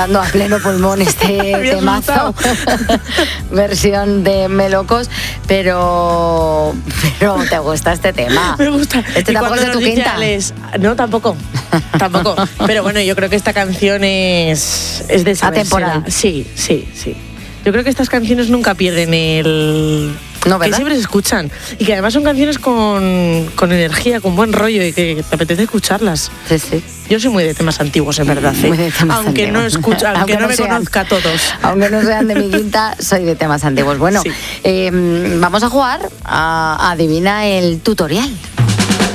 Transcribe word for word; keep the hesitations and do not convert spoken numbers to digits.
cantando a pleno pulmón este temazo, versión de Melocos, pero, pero ¿te gusta este tema? Me gusta. Este tampoco es de tu quinta. Les... No, tampoco, tampoco. Pero bueno, yo creo que esta canción es, es de esa atemporal. Sí, sí, sí. Yo creo que estas canciones nunca pierden el... No, ¿verdad? Que siempre se escuchan. Y que además son canciones con, con energía, con buen rollo y que te apetece escucharlas. Sí, sí. Yo soy muy de temas antiguos, en verdad. ¿eh? Muy de temas aunque antiguos. no escucha, aunque, aunque no, no me sean, conozca a todos. Aunque no sean de mi quinta, soy de temas antiguos. Bueno, sí. eh, vamos a jugar a Adivina el tutorial.